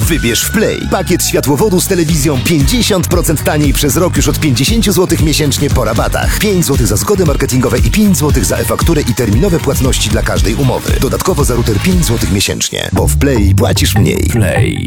Wybierz w Play pakiet światłowodu z telewizją 50% taniej przez rok już od 50 zł miesięcznie po rabatach. 5 zł za zgody marketingowe i 5 zł za e-fakturę i terminowe płatności dla każdej umowy. Dodatkowo za router 5 zł miesięcznie, bo w Play płacisz mniej. Play.